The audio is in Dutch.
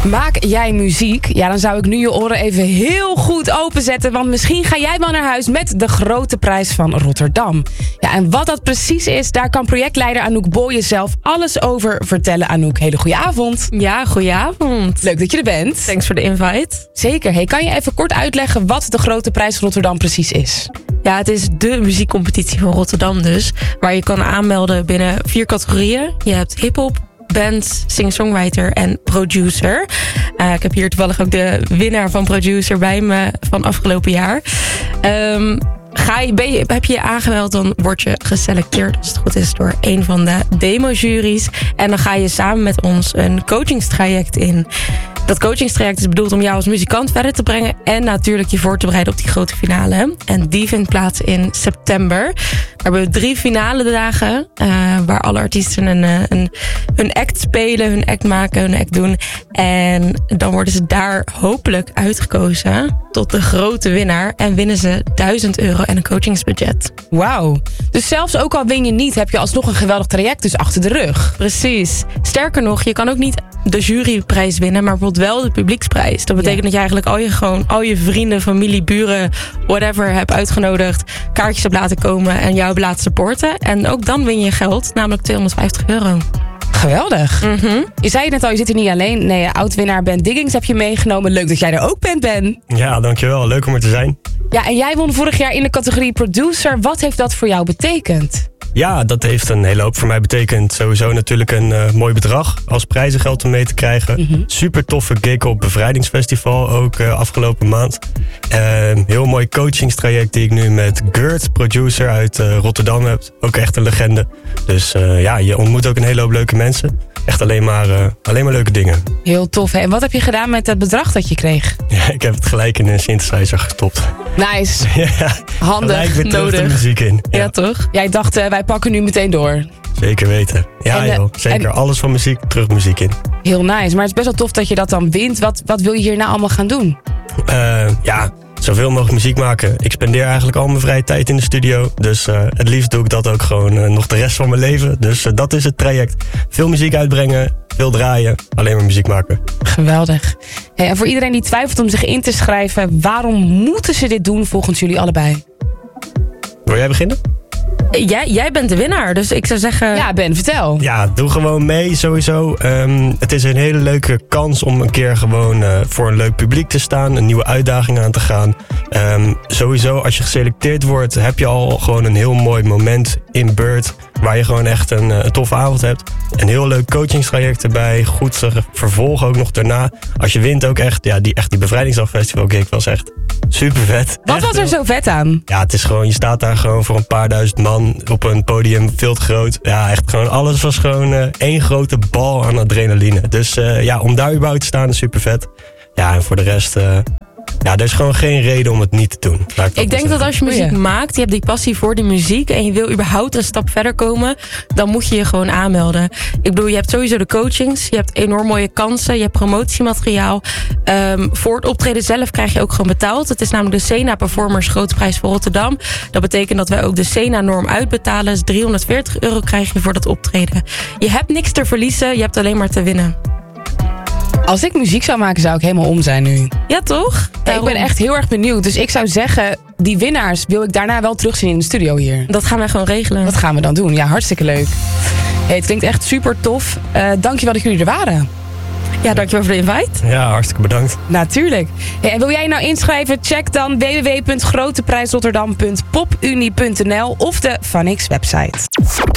Maak jij muziek? Ja, dan zou ik nu je oren even heel goed openzetten. Want misschien ga jij wel naar huis met de Grote Prijs van Rotterdam. Ja, en wat dat precies is, daar kan projectleider Anouk Boye zelf alles over vertellen. Anouk, hele goede avond. Ja, goedenavond. Leuk dat je er bent. Thanks voor de invite. Zeker. Hey, kan je even kort uitleggen wat de Grote Prijs Rotterdam precies is? Ja, het is de muziekcompetitie van Rotterdam dus. Waar je kan aanmelden binnen 4 categorieën. Je hebt hiphop, band, singer-songwriter en producer. Ik heb hier toevallig ook de winnaar van producer bij me van afgelopen jaar. Heb je je aangemeld, dan word je geselecteerd, als het goed is, door een van de demo-juries. En dan ga je samen met ons een coachingstraject in. Dat coachingstraject is bedoeld om jou als muzikant verder te brengen en natuurlijk je voor te bereiden op die grote finale. En die vindt plaats in september. Daar hebben we 3 finale dagen waar alle artiesten hun act spelen, hun act maken, hun act doen. En dan worden ze daar hopelijk uitgekozen tot de grote winnaar en winnen ze €1000 en een coachingsbudget. Wauw. Dus zelfs ook al win je niet, heb je alsnog een geweldig traject dus achter de rug. Precies. Sterker nog, je kan ook niet de juryprijs winnen, maar bijvoorbeeld wel de publieksprijs. Dat betekent dat je eigenlijk al je vrienden, familie, buren, whatever hebt uitgenodigd, kaartjes hebt laten komen en jou hebt laten supporten. En ook dan win je geld, namelijk €250. Geweldig. Mm-hmm. Je zei het net al, je zit er niet alleen. Nee, oud-winnaar Ben Diggings heb je meegenomen. Leuk dat jij er ook bent, Ben. Ja, dankjewel. Leuk om er te zijn. Ja, en jij won vorig jaar in de categorie producer. Wat heeft dat voor jou betekend? Ja, dat heeft een hele hoop voor mij betekend. Sowieso natuurlijk een mooi bedrag als prijzengeld om mee te krijgen. Mm-hmm. Super toffe gig op Bevrijdingsfestival, ook afgelopen maand. Heel mooi coachingstraject die ik nu met Gert, producer uit Rotterdam heb. Ook echt een legende. Dus je ontmoet ook een hele hoop leuke mensen. Echt alleen maar leuke dingen. Heel tof. Hè? En wat heb je gedaan met het bedrag dat je kreeg? Ja, ik heb het gelijk in een synthesizer gestopt. Nice. Ja, handig, gelijk weer terug nodig. de muziek in. Ja, toch? Jij dacht, wij pakken nu meteen door. Zeker weten. Ja, joh, zeker. Alles van muziek, terug muziek in. Heel nice. Maar het is best wel tof dat je dat dan wint. Wat wil je hierna allemaal gaan doen? Zoveel mogelijk muziek maken. Ik spendeer eigenlijk al mijn vrije tijd in de studio. Dus het liefst doe ik dat ook gewoon nog de rest van mijn leven. Dus dat is het traject. Veel muziek uitbrengen, veel draaien, alleen maar muziek maken. Geweldig. Hey, en voor iedereen die twijfelt om zich in te schrijven, waarom moeten ze dit doen volgens jullie allebei? Wil jij beginnen? Jij bent de winnaar, dus ik zou zeggen... Ja, Ben, vertel. Ja, doe gewoon mee sowieso. Het is een hele leuke kans om een keer gewoon voor een leuk publiek te staan. Een nieuwe uitdaging aan te gaan. Sowieso, als je geselecteerd wordt, heb je al gewoon een heel mooi moment in Bird. Waar je gewoon echt een toffe avond hebt. Een heel leuk coachingstraject erbij. Goed vervolg ook nog daarna. Als je wint ook echt. Ja, die Bevrijdingsdagfestival gig was echt super vet. Wat was er zo vet aan? Ja, het is gewoon, je staat daar gewoon voor een paar duizend man op een podium, veel te groot. Ja, echt gewoon, alles was gewoon één grote bal aan adrenaline. Dus om daar überhaupt te staan is super vet. Ja, en voor de rest... er is gewoon geen reden om het niet te doen. Ik denk dat als je muziek maakt, je hebt die passie voor die muziek en je wil überhaupt een stap verder komen, dan moet je je gewoon aanmelden. Ik bedoel, je hebt sowieso de coachings, je hebt enorm mooie kansen, je hebt promotiemateriaal. Voor het optreden zelf krijg je ook gewoon betaald. Het is namelijk de Sena Performers Grote Prijs voor Rotterdam. Dat betekent dat wij ook de Sena-norm uitbetalen. Dus €340 krijg je voor dat optreden. Je hebt niks te verliezen, je hebt alleen maar te winnen. Als ik muziek zou maken, zou ik helemaal om zijn nu. Ja, toch? Ik ben echt heel erg benieuwd. Dus ik zou zeggen, die winnaars wil ik daarna wel terugzien in de studio hier. Dat gaan wij gewoon regelen. Dat gaan we dan doen. Ja, hartstikke leuk. Hey, het klinkt echt super tof. Dankjewel dat jullie er waren. Ja, dankjewel voor de invite. Ja, hartstikke bedankt. Natuurlijk. Hey, en wil jij nou inschrijven? Check dan www.groteprijsrotterdam.popunie.nl of de Vanix website.